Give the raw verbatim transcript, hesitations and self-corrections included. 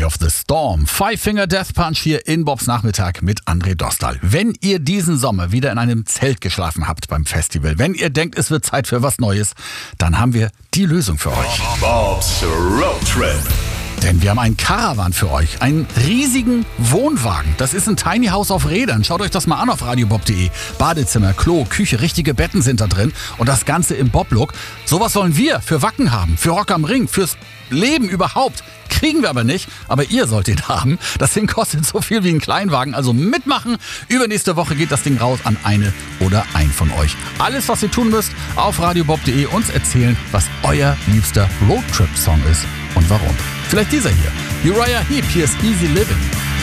of the Storm. Five Finger Death Punch hier in Bobs Nachmittag mit André Dostal. Wenn ihr diesen Sommer wieder in einem Zelt geschlafen habt beim Festival, wenn ihr denkt, es wird Zeit für was Neues, dann haben wir die Lösung für euch. Bobs Road Trip. Denn wir haben einen Caravan für euch, einen riesigen Wohnwagen. Das ist ein Tiny House auf Rädern. Schaut euch das mal an auf radiobob punkt de. Badezimmer, Klo, Küche, richtige Betten sind da drin. Und das Ganze im Bob-Look. Sowas sollen wir für Wacken haben, für Rock am Ring, fürs Leben überhaupt. Kriegen wir aber nicht, aber ihr sollt ihn haben. Das Ding kostet so viel wie ein Kleinwagen, also mitmachen. Übernächste Woche geht das Ding raus an eine oder ein von euch. Alles, was ihr tun müsst, auf radiobob punkt de uns erzählen, was euer liebster Roadtrip-Song ist und warum. Vielleicht dieser hier. Uriah Heep, hier ist Easy Living.